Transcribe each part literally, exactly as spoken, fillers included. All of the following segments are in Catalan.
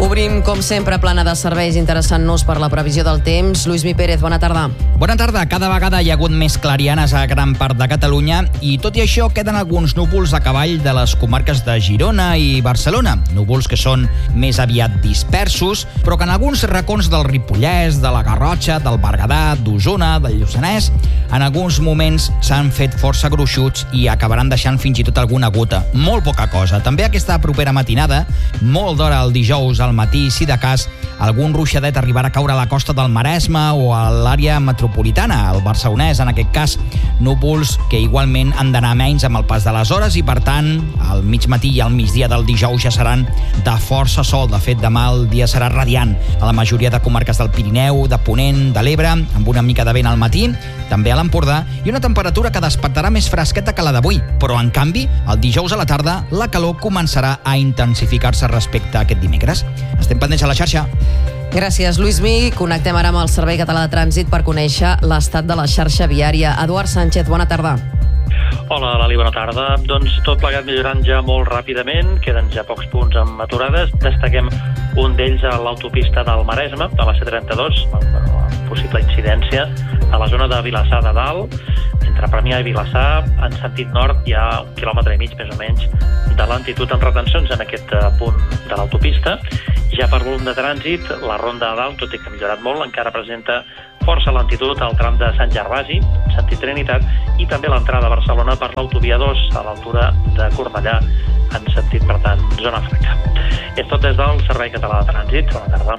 Obrim, com sempre, plana de serveis interessant-nos per la previsió del temps. Lluís Mi Pérez, bona tarda. Bona tarda. Cada vegada hi ha hagut més clarianes a gran part de Catalunya i, tot i això, queden alguns núvols a cavall de les comarques de Girona i Barcelona. Núvols que són més aviat dispersos, però que en alguns racons del Ripollès, de la Garrotxa, del Berguedà, d'Osona, del Lluçanès, en alguns moments s'han fet força gruixuts i acabaran deixant fins i tot alguna gota. Molt poca cosa. També aquesta propera matinada, molt d'hora el dijous al matí, si de cas, algun ruixadet arribarà a caure a la costa del Maresme o a l'àrea metropolitana, al Barcelonès, en aquest cas, núvols que igualment han d'anar menys amb el pas de les hores i, per tant, al mig matí i al migdia del dijous ja seran de força sol. De fet, demà el dia serà radiant a la majoria de comarques del Pirineu, de Ponent, de l'Ebre, amb una mica de vent al matí, també a l'Empordà, i una temperatura que despertarà més fresqueta que la d'avui. Però, en canvi, el dijous a la tarda, la calor començarà a intensificar-se respecte a aquest dimecres. Estem pendents a la xarxa. Gràcies, Lluís Mi. Connectem ara amb el Servei Català de Trànsit per conèixer l'estat de la xarxa viària. Eduard Sánchez, bona tarda. Hola, Lali, bona tarda. Doncs tot plegat millorant ja molt ràpidament. Queden ja pocs punts amb aturades. Destaquem un d'ells a l'autopista del Maresme, de la C trenta-dos, amb possible incidència a la zona de Vilassar de Dalt. Entre Premià i Vilassar, en sentit nord, hi ha un quilòmetre i mig, més o menys, de lentitud amb retencions en aquest punt de l'autopista. Ja per volum de trànsit, la Ronda de Dalt, tot i que ha millorat molt, encara presenta força lentitud al tram de Sant Gervasi, sentit Trinitat, i també l'entrada a Barcelona per l'autovia dos, a l'altura de Cornellà, en sentit, per tant, zona franca. És tot des del Servei Català de Trànsit. Bona tarda.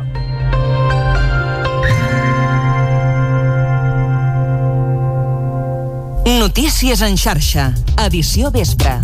Notícies en xarxa, edició vespre.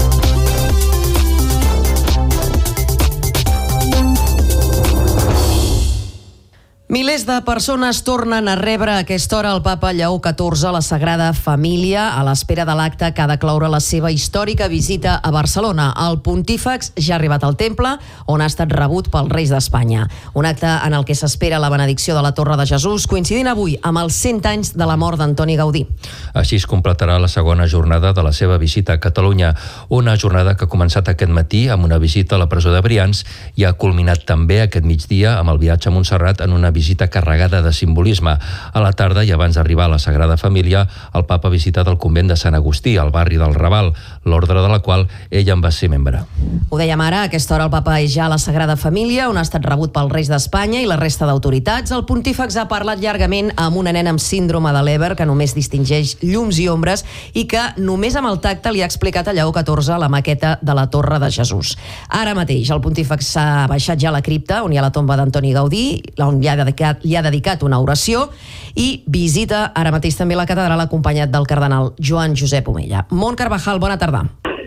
Milers de persones tornen a rebre a aquesta hora el papa Lleó catorze a la Sagrada Família a l'espera de l'acte que ha de cloure la seva històrica visita a Barcelona. El pontífex ja ha arribat al temple, on ha estat rebut pels reis d'Espanya. Un acte en el que s'espera la benedicció de la Torre de Jesús, coincidint avui amb els cent anys de la mort d'Antoni Gaudí. Així es completarà la segona jornada de la seva visita a Catalunya, una jornada que ha començat aquest matí amb una visita a la presó de Brians i ha culminat també aquest migdia amb el viatge a Montserrat en una visita carregada de simbolisme. A la tarda i abans d'arribar a la Sagrada Família, el papa ha visitat el convent de Sant Agustí, al barri del Raval, l'ordre de la qual ell en va ser membre. Ho dèiem ara, a aquesta hora el papa és ja a la Sagrada Família, on ha estat rebut pels reis d'Espanya i la resta d'autoritats. El pontífex ha parlat llargament amb una nena amb síndrome de Leber que només distingeix llums i ombres i que només amb el tacte li ha explicat a Lleó catorze la maqueta de la Torre de Jesús. Ara mateix el pontífex s'ha baixat ja a la cripta, on hi ha la tomba d'Antoni Gaudí, on hi ha dedicat, li ha dedicat una oració i visita ara mateix també la catedral acompanyat del cardenal Joan Josep Omella. Mont Carvajal, bona tarda.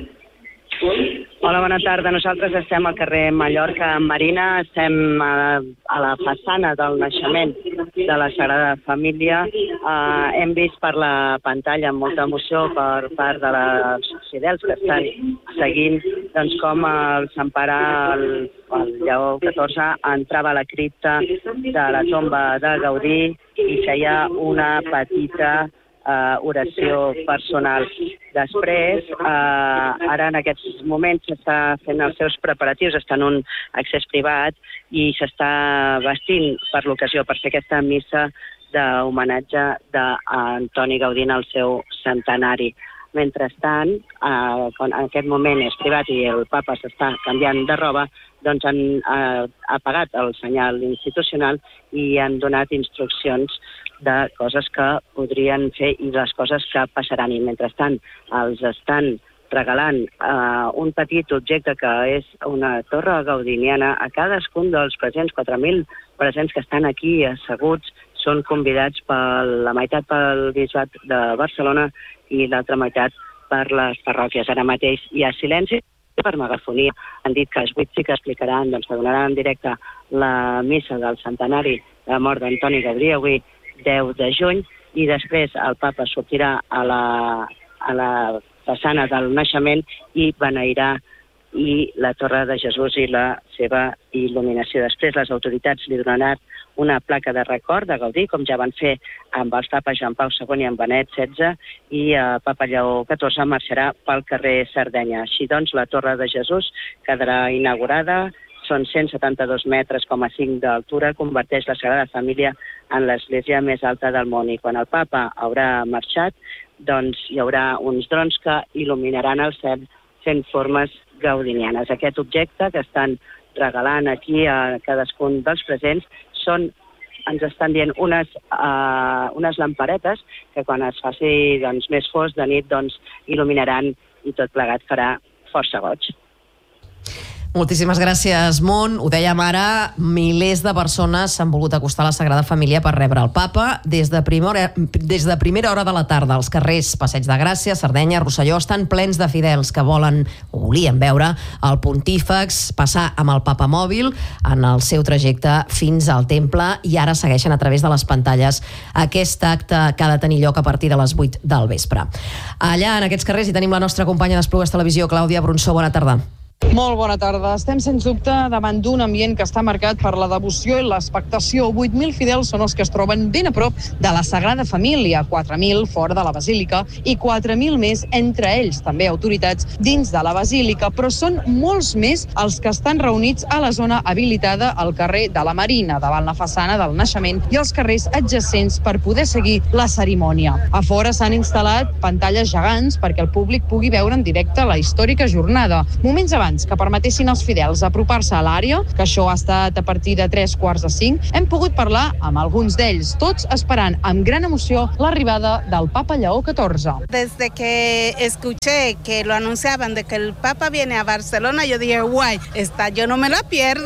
Hola, bona tarda. Nosaltres estem al carrer Mallorca Marina, estem a, a la façana del naixement de la Sagrada Família. Uh, hem vist per la pantalla amb molta emoció per part de les fidels que estan seguint doncs, com el Sant Pare, el, el Lleó catorze, entrava a la cripta de la tomba de Gaudí i feia una petita Uh, oració personal. Després, uh, ara en aquests moments s'està fent els seus preparatius, està en un accés privat i s'està vestint per l'ocasió per fer aquesta missa d'homenatge d'Antoni Gaudí al seu centenari. Mentrestant, uh, en aquest moment és privat i el papa s'està canviant de roba, doncs han uh, apagat el senyal institucional i han donat instruccions de coses que podrien fer i les coses que passaran. I mentrestant els estan regalant uh, un petit objecte que és una torre gaudiniana a cadascun dels presents, quatre mil presents que estan aquí asseguts, són convidats per la meitat pel bisbat de Barcelona i l'altra meitat per les parròquies. Ara mateix hi ha silenci per megafonia. Han dit que als vuit sí que explicaran, doncs que donaran en directe la missa del centenari de la mort d'Antoni Gaudí, avui deu de juny, i després el papa sortirà a la, a la façana del naixement i beneirà i la Torre de Jesús i la seva il·luminació. Després les autoritats li donaran una placa de record de Gaudí, com ja van fer amb els papas Joan Pau segon i amb Benet setze, i el papa Lleó catorze marxarà pel carrer Sardenya. Així doncs, la Torre de Jesús quedarà inaugurada, són cent setanta-dos metres coma cinc d'altura, converteix la Sagrada Família en l'església més alta del món. I quan el papa haurà marxat, doncs hi haurà uns drons que il·luminaran el cel fent formes gaudinianes. Aquest objecte que estan regalant aquí a cadascun dels presents són, ens estan dient, unes, uh, unes lamparetes que quan es faci doncs, més fosc de nit doncs, il·luminaran i tot plegat farà força goig. Moltíssimes gràcies, Mont. Ho dèiem ara, milers de persones s'han volgut acostar a la Sagrada Família per rebre el papa. Des de primera, des de primera hora de la tarda, els carrers Passeig de Gràcia, Sardenya, Rosselló estan plens de fidels que volen o volien veure el pontífex passar amb el papa mòbil en el seu trajecte fins al temple i ara segueixen a través de les pantalles aquest acte que ha de tenir lloc a partir de les vuit del vespre. Allà, en aquests carrers, hi tenim la nostra companya d'Esplugues Televisió, Clàudia Bronsó. Bona tarda. Molt bona tarda. Estem, sens dubte, davant d'un ambient que està marcat per la devoció i l'expectació. vuit mil fidels són els que es troben ben a prop de la Sagrada Família, quatre mil fora de la Basílica i quatre mil més, entre ells també autoritats dins de la Basílica, però són molts més els que estan reunits a la zona habilitada al carrer de la Marina, davant la façana del Naixement i els carrers adjacents per poder seguir la cerimònia. A fora s'han instal·lat pantalles gegants perquè el públic pugui veure en directe la històrica jornada. Moments abans que permetessin als fidels apropar-se a l'àrea, que això ha estat a partir de tres quarts de cinc, hem pogut parlar amb alguns d'ells, tots esperant amb gran emoció l'arribada del Papa Lleó catorze. Desde que escuché que lo anunciaban de que el Papa viene a Barcelona, yo dije, guay, esta yo no me la pierdo.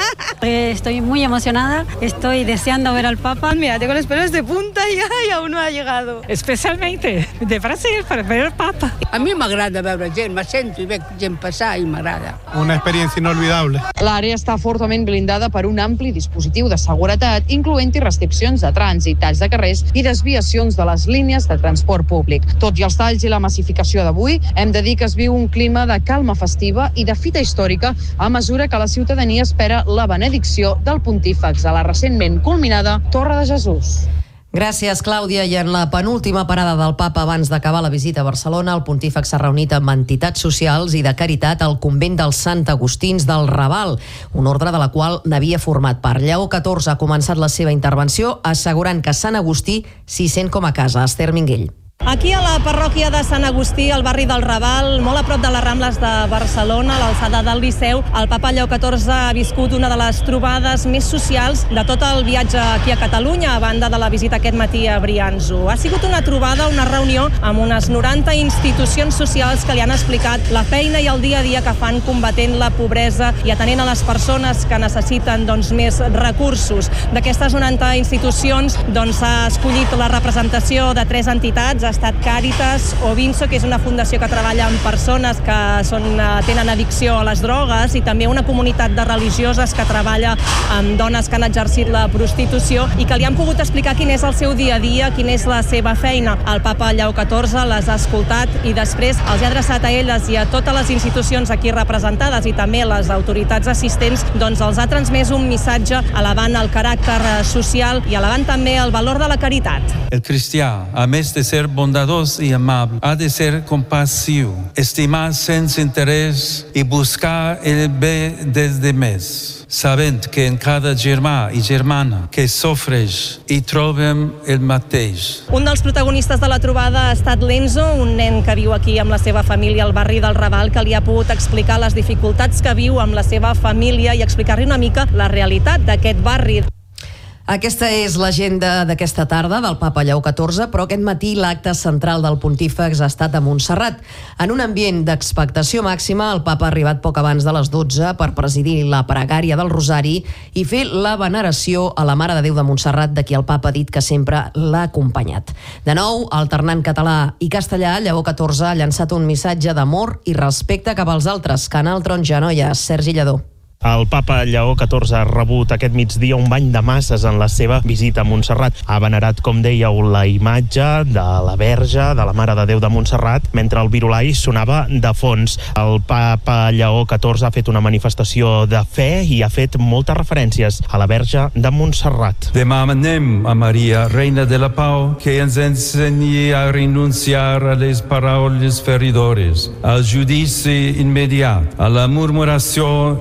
Estoy muy emocionada, estoy deseando ver al Papa. Mira, tengo los pelos de punta y aún no ha llegado. Especialmente de Brasil, para ver al Papa. A mi m'agrada veure gent, me sento i veig gent passar i m'agrada. Una experiència inolvidable. L'àrea està fortament blindada per un ampli dispositiu de seguretat, incloent-hi restriccions de trànsit, talls de carrers i desviacions de les línies de transport públic. Tot i els talls i la massificació d'avui, hem de dir que es viu un clima de calma festiva i de fita històrica a mesura que la ciutadania espera la benedicció del pontífex a la recentment culminada Torre de Jesús. Gràcies, Clàudia. I en la penúltima parada del papa abans d'acabar la visita a Barcelona, el pontífex s'ha reunit amb entitats socials i de caritat al convent dels Sant Agustins del Raval, una ordre de la qual n'havia format part. Lleó catorze ha començat la seva intervenció assegurant que Sant Agustí s'hi sent com a casa. Esther Minguell. Aquí a la parròquia de Sant Agustí, al barri del Raval, molt a prop de les Rambles de Barcelona, a l'alçada del Liceu, el papa Lleó catorze ha viscut una de les trobades més socials de tot el viatge aquí a Catalunya, a banda de la visita aquest matí a Brianzo. Ha sigut una trobada, una reunió amb unes noranta institucions socials que li han explicat la feina i el dia a dia que fan combatent la pobresa i atenent a les persones que necessiten doncs, més recursos. D'aquestes noranta institucions doncs, s'ha escollit la representació de tres entitats. Ha estat Càritas, Ovinso, que és una fundació que treballa amb persones que són, tenen addicció a les drogues, i també una comunitat de religioses que treballa amb dones que han exercit la prostitució i que li han pogut explicar quin és el seu dia a dia, quina és la seva feina. El papa Lleó catorze les ha escoltat i després els ha adreçat a elles i a totes les institucions aquí representades i també a les autoritats assistents, doncs els ha transmès un missatge elevant el caràcter social i elevant també el valor de la caritat. El cristià, a més de ser bondadoso y amable, ha de ser compasivo, estimar sense interès i buscar el bé des de més, sabent que en cada germà i germana que sofreix hi trobem el mateix. Un dels protagonistes de la trobada ha estat l'Enzo, un nen que viu aquí amb la seva família al barri del Raval, que li ha pogut explicar les dificultats que viu amb la seva família i explicar-li una mica la realitat d'aquest barri. Aquesta és l'agenda d'aquesta tarda del papa Lleó catorze, però aquest matí l'acte central del pontífex ha estat a Montserrat. En un ambient d'expectació màxima, el papa ha arribat poc abans de les dotze per presidir la pregària del Rosari i fer la veneració a la Mare de Déu de Montserrat, de qui el papa ha dit que sempre l'ha acompanyat. De nou, alternant català i castellà, Lleó catorze ha llançat un missatge d'amor i respecte cap als altres. Canal Taronja, Noies, Sergi Lledó. El papa Lleó catorze ha rebut aquest migdia un bany de masses en la seva visita a Montserrat. Ha venerat, com dèieu, la imatge de la Verge, de la Mare de Déu de Montserrat, mentre el virulai sonava de fons. El papa Lleó catorze ha fet una manifestació de fe i ha fet moltes referències a la Verge de Montserrat. Demanem a Maria, Reina de la Pau, que ens ensenyi a renunciar a les paraules feridores, al judici immediat, a la murmuració i a les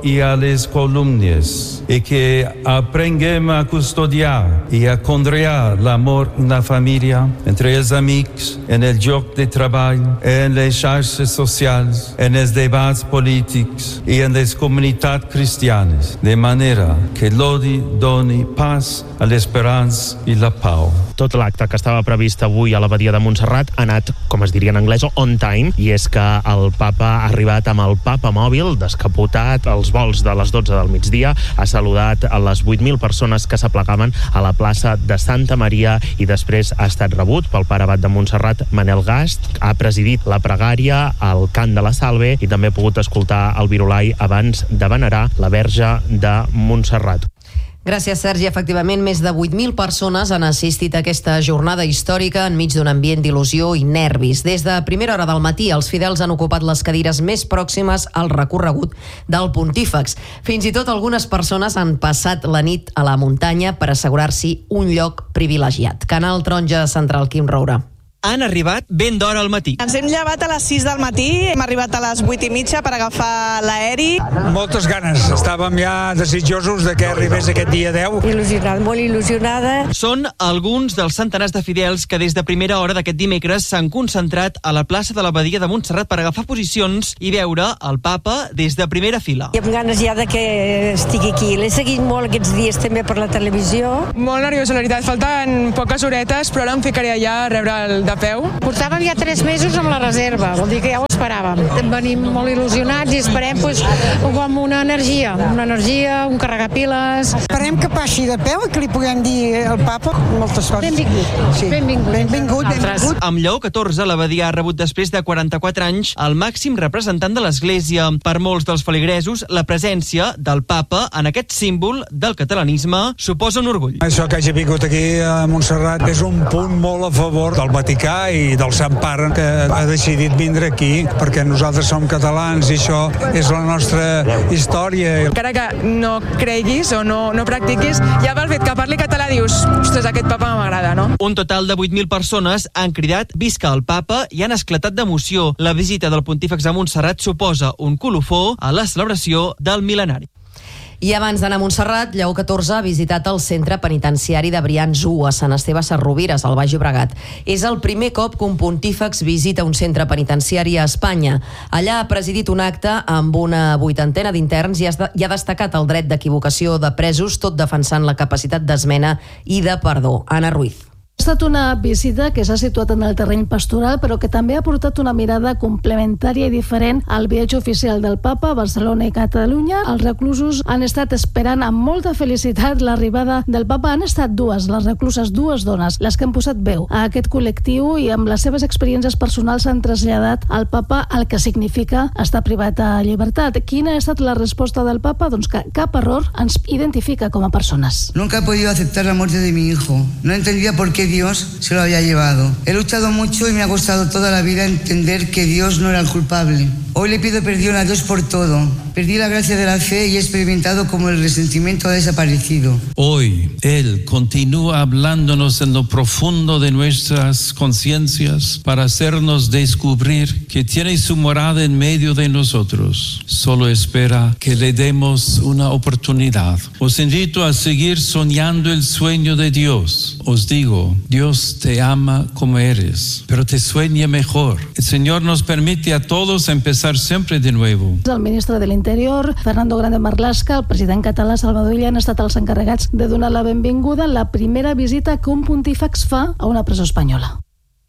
tales columnas y que aprendem a custodiar y a conrear l'amor en la família, entre els amics, en el lloc de treball, en les xarxes socials, en els debats polítics i en les comunitats cristianes, de manera que l'odi doni pas a l'esperança i la pau. Tot l'acte que estava previst avui a l'Abadia de Montserrat ha anat, com es diria en anglès, on time, i és que el papa ha arribat amb el papa mòbil, descapotat als vols de les dotze del migdia, ha saludat a les vuit mil persones que s'aplegaven a la plaça de Santa Maria i després ha estat rebut pel pare abat de Montserrat, Manel Gast, ha presidit la pregària, el cant de la salve i també ha pogut escoltar el virolai abans de venerar la Verge de Montserrat. Gràcies, Sergi. Efectivament, més de vuit mil persones han assistit a aquesta jornada històrica enmig d'un ambient d'il·lusió i nervis. Des de primera hora del matí, els fidels han ocupat les cadires més pròximes al recorregut del Pontífex. Fins i tot algunes persones han passat la nit a la muntanya per assegurar-s'hi un lloc privilegiat. Canal Taronja Central, Quim Roura. Han arribat ben d'hora al matí. Ens hem llevat a les sis del matí, hem arribat a les vuit i mitja per agafar l'aeri. Moltes ganes, estàvem ja desitjosos de que arribés aquest dia deu. Il·lusionada, molt il·lusionada. Són alguns dels centenars de fidels que des de primera hora d'aquest dimecres s'han concentrat a la plaça de l'Abadia de Montserrat per agafar posicions i veure el papa des de primera fila. I amb ganes ja de que estigui aquí. L'he seguit molt aquests dies també per la televisió. Molt nerviosa, la veritat. Falten poques horetes, però ara em ficaré allà a rebre el de peu. Portàvem ja tres mesos amb la reserva, vol dir que ja ho esperàvem. Venim molt il·lusionats i esperem pues, com una energia, una energia, un carregapiles. Esperem que passi de peu i que li puguem dir al papa moltes coses. Benvingut. Sí. Benvingut. Benvingut, benvingut. Amb Lleó catorze, l'Abadia ha rebut després de quaranta-quatre anys el màxim representant de l'Església. Per molts dels feligresos, la presència del papa en aquest símbol del catalanisme suposa un orgull. Això que hagi vingut aquí a Montserrat és un punt molt a favor del Vaticà i del Sant Pare, que ha decidit vindre aquí perquè nosaltres som catalans i això és la nostra història. Encara que no creguis o no, no practiquis, ja pel fet que parli català dius, ostres, aquest papa m'agrada, no? Un total de vuit mil persones han cridat visca el papa i han esclatat d'emoció. La visita del Pontífex a Montserrat suposa un colofó a la celebració del mil·lenari. I abans d'anar a Montserrat, Lleó catorze ha visitat el centre penitenciari de Brians u a Sant Esteve Sesrovires, al Baix Llobregat. És el primer cop que un pontífex visita un centre penitenciari a Espanya. Allà ha presidit un acte amb una vuitantena d'interns i ha destacat el dret d'equivocació de presos, tot defensant la capacitat d'esmena i de perdó. Anna Ruiz. Ha estat una visita que s'ha situat en el terreny pastoral, però que també ha portat una mirada complementària i diferent al viatge oficial del Papa a Barcelona i Catalunya. Els reclusos han estat esperant amb molta felicitat l'arribada del Papa. Han estat dues, les recluses, dues dones, les que han posat veu a aquest col·lectiu i amb les seves experiències personals han traslladat al Papa el que significa estar privat de llibertat. Quina ha estat la resposta del Papa? Doncs que cap error ens identifica com a persones. Nunca he podido aceptar la muerte de mi hijo. No entendía por qué Dios se lo había llevado. He luchado mucho y me ha costado toda la vida entender que Dios no era el culpable. Hoy le pido perdón a Dios por todo. Perdí la gracia de la fe y he experimentado como el resentimiento ha desaparecido. Hoy Él continúa hablándonos en lo profundo de nuestras conciencias para hacernos descubrir que tiene su morada en medio de nosotros. Solo espera que le demos una oportunidad. Os invito a seguir soñando el sueño de Dios. Os digo, Dios te ama como eres, pero te sueña mejor. El Señor nos permite a todos empezar siempre de nuevo. El ministre de l'Interior, Fernando Grande Marlaska, el president català Salvador Illa han estat els encarregats de donar la benvinguda a la primera visita que un pontífex fa a una presó espanyola.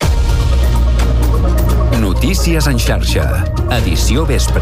Notícies en xarxa, edició vespre.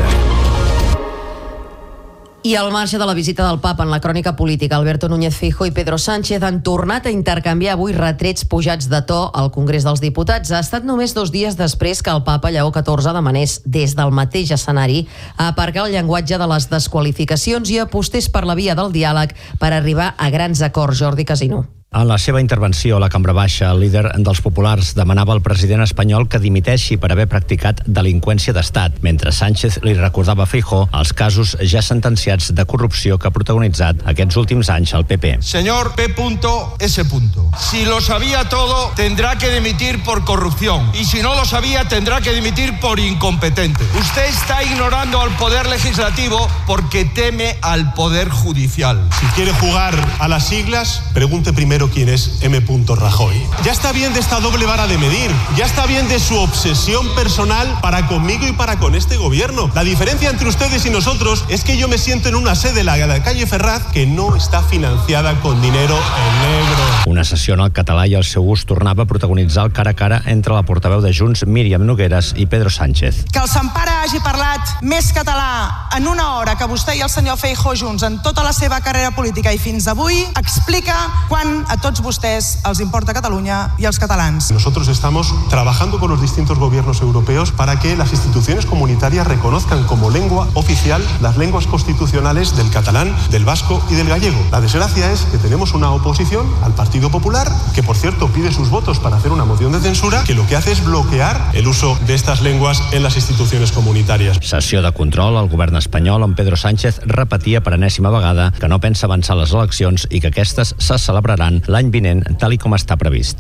I al marge de la visita del Papa en la crònica política, Alberto Núñez Feijóo i Pedro Sánchez han tornat a intercanviar avui retrets pujats de to al Congrés dels Diputats. Ha estat només dos dies després que el Papa Lleó catorze demanés des del mateix escenari a aparcar el llenguatge de les desqualificacions i apostés per la via del diàleg per arribar a grans acords. Jordi Casino. En la seva intervenció a la Cambra Baixa, el líder dels populars demanava al president espanyol que dimiteixi per haver practicat delinqüència d'estat, mentre Sánchez li recordava a Feijóo els casos ja sentenciats de corrupció que ha protagonitzat aquests últims anys el P P. Señor P. S. Si lo sabía todo, tendrá que dimitir por corrupción. Y si no lo sabía, tendrá que dimitir por incompetente. Usted está ignorando al Poder Legislativo porque teme al Poder Judicial. Si quiere jugar a las siglas, pregunte primero quién es M. Rajoy. Ya está bien de esta doble vara de medir. Ya está bien de su obsesión personal para conmigo y para con este gobierno. La diferencia entre ustedes y nosotros es que yo me siento en una sede, la de la calle Ferraz, que no está financiada con dinero en negro. Una sessió en el català i el seu ús tornava a protagonitzar el cara a cara entre la portaveu de Junts, Míriam Nogueras, i Pedro Sánchez. Que el Sempare hagi parlat més català en una hora que vostè i el senyor Feijóo junts en tota la seva carrera política i fins avui, explica quan a tots vostès els importa Catalunya i els catalans. Nosotros estamos trabajando con los distintos gobiernos europeos para que las instituciones comunitarias reconozcan como lengua oficial las lenguas constitucionales del catalán, del vasco y del gallego. La desgracia es que tenemos una oposición al Partido Popular, que por cierto pide sus votos para hacer una moción de censura, que lo que hace es bloquear el uso de estas lenguas en las instituciones comunitarias. Sessió de control al govern espanyol on Pedro Sánchez repetia per enèsima vegada que no pensa avançar les eleccions i que aquestes se celebraran l'any vinent tal i com està previst.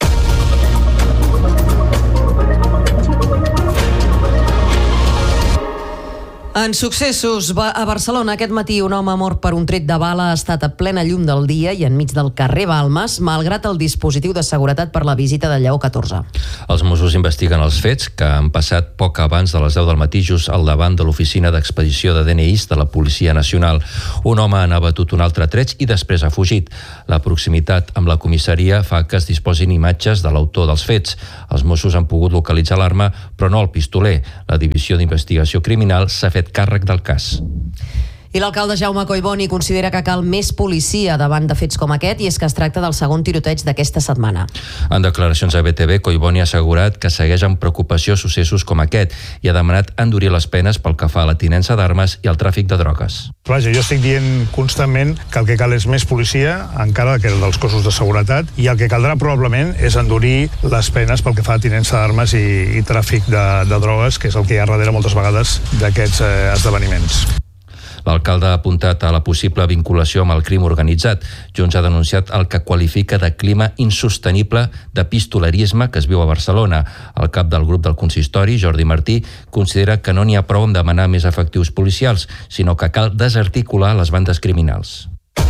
En successos, a Barcelona aquest matí un home mort per un tret de bala ha estat a plena llum del dia i enmig del carrer Balmes, malgrat el dispositiu de seguretat per la visita de Lleó catorze. Els Mossos investiguen els fets que han passat poc abans de les deu del matí just al davant de l'oficina d'expedició de D N Is de la Policia Nacional. Un home ha abatut un altre tret i després ha fugit. La proximitat amb la comissaria fa que es disposin imatges de l'autor dels fets. Els Mossos han pogut localitzar l'arma, però no el pistoler. La Divisió d'Investigació Criminal s'ha fet càrrec del cas. I l'alcalde Jaume Collboni considera que cal més policia davant de fets com aquest i és que es tracta del segon tiroteig d'aquesta setmana. En declaracions a B T V, Collboni ha assegurat que segueix amb preocupació successos com aquest i ha demanat endurir les penes pel que fa a la tinença d'armes i al tràfic de drogues. Vaja, jo estic dient constantment que el que cal és més policia, encara que dels cossos de seguretat, i el que caldrà probablement és endurir les penes pel que fa a tinença d'armes i, i tràfic de, de drogues, que és el que hi ha darrere moltes vegades d'aquests eh, esdeveniments. L'alcalde ha apuntat a la possible vinculació amb el crim organitzat. Junts ha denunciat el que qualifica de clima insostenible de pistolerisme que es viu a Barcelona. El cap del grup del consistori, Jordi Martí, considera que no n'hi ha prou en demanar més efectius policials, sinó que cal desarticular les bandes criminals.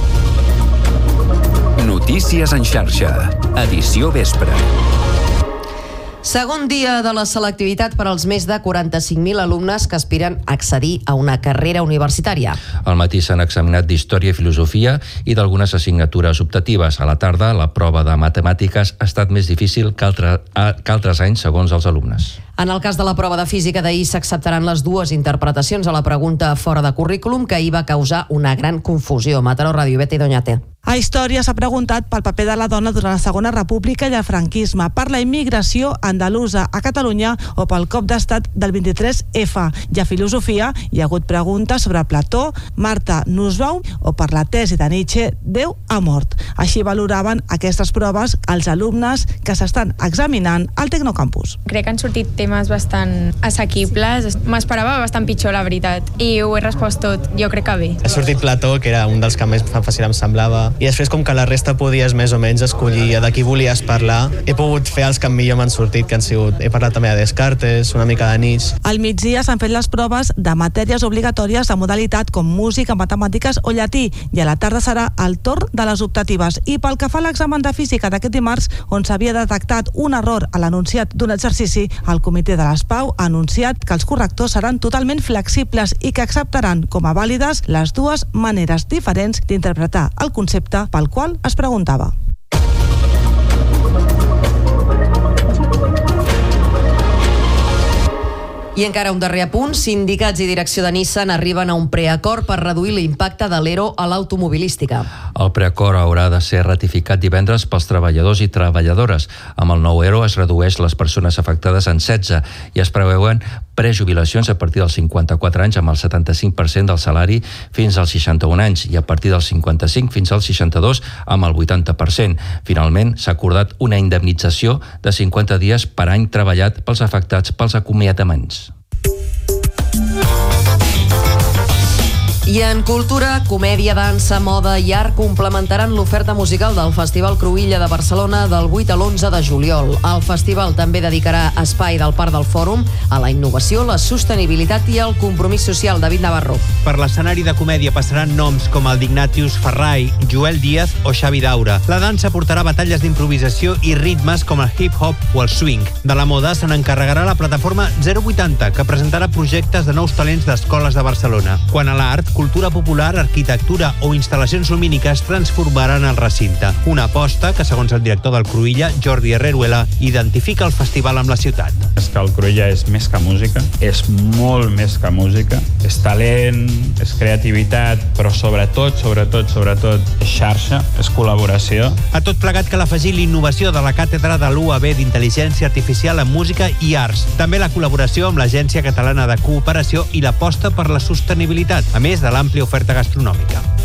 Notícies en xarxa. Edició vespre. Segon dia de la selectivitat per als més de quaranta-cinc mil alumnes que aspiren a accedir a una carrera universitària. Al matí s'han examinat d'Història i Filosofia i d'algunes assignatures optatives. A la tarda, la prova de Matemàtiques ha estat més difícil que, altre, que altres anys, segons els alumnes. En el cas de la prova de Física d'ahir s'acceptaran les dues interpretacions a la pregunta fora de currículum que ahir va causar una gran confusió. Mataró, Ràdio, Beti Doñate. A Història s'ha preguntat pel paper de la dona durant la Segona República i el franquisme, per la immigració andalusa a Catalunya o pel cop d'estat del vint-i-tres efa. I a Filosofia hi ha hagut preguntes sobre Plató, Marta Nussbaum o per la tesi de Nietzsche, Déu ha mort. Així valoraven aquestes proves els alumnes que s'estan examinant al Tecnocampus. Crec que han sortit temes bastant assequibles. M'esperava bastant pitjor, la veritat, i ho he respost tot, jo crec que bé. Ha sortit Plató, que era un dels que més fàcil em semblava, i després com que la resta podies més o menys escollir de qui volies parlar, he pogut fer els que millor m'han sortit, que han sigut, he parlat també de Descartes, una mica de Nietzsche. Al migdia s'han fet les proves de matèries obligatòries de modalitat com música, matemàtiques o llatí, i a la tarda serà el torn de les optatives. I pel que fa a l'examen de física d'aquest dimarts, on s'havia detectat un error a l'anunciat d'un exercici, el Comitè de les Pau ha anunciat que els correctors seran totalment flexibles i que acceptaran com a vàlides les dues maneres diferents d'interpretar el concepte pel qual es preguntava. I encara un darrer apunt, sindicats i direcció de Nissan arriben a un preacord per reduir l'impacte de l'E R O a l'automobilística. El preacord haurà de ser ratificat divendres pels treballadors i treballadores. Amb el nou E R O es redueix les persones afectades en setze i es preveuen prejubilacions a partir dels cinquanta-quatre anys amb el setanta-cinc per cent del salari fins als seixanta-un anys i a partir dels cinquanta-cinc fins als seixanta-dos amb el vuitanta per cent. Finalment, s'ha acordat una indemnització de cinquanta dies per any treballat pels afectats pels acomiadaments. I en cultura, comèdia, dansa, moda i art complementaran l'oferta musical del Festival Cruïlla de Barcelona del vuit a l'onze de juliol. El festival també dedicarà espai del Parc del Fòrum a la innovació, la sostenibilitat i el compromís social. David Navarro. Per l'escenari de comèdia passaran noms com el d'Ignatius Farray, Joel Díaz o Xavi Daura. La dansa portarà batalles d'improvisació i ritmes com el hip-hop o el swing. De la moda se n'encarregarà la plataforma zero vuitanta, que presentarà projectes de nous talents d'escoles de Barcelona. Quan a l'art, cultura popular, arquitectura o instal·lacions lumíniques transformaran el recinte. Una aposta que, segons el director del Cruïlla, Jordi Herreruela, identifica el festival amb la ciutat. És que el Cruïlla és més que música, és molt més que música, és talent, és creativitat, però sobretot, sobretot, sobretot, és xarxa, és col·laboració. A tot plegat cal afegir l'innovació de la càtedra de l'U A B d'Intel·ligència Artificial en Música i Arts. També la col·laboració amb l'Agència Catalana de Cooperació i l'aposta per la sostenibilitat, a més de l'àmplia oferta gastronòmica.